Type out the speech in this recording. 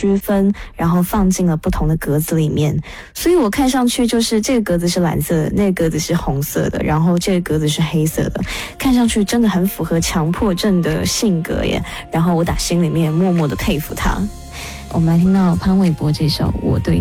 区分，然后放进了不同的格子里面。所以我看上去就是这个格子是蓝色的，那个格子是红色的，然后这个格子是黑色的，看上去真的很符合强迫症的性格耶。然后我打心里面默默的佩服他。我们来听到潘玮柏这首《我对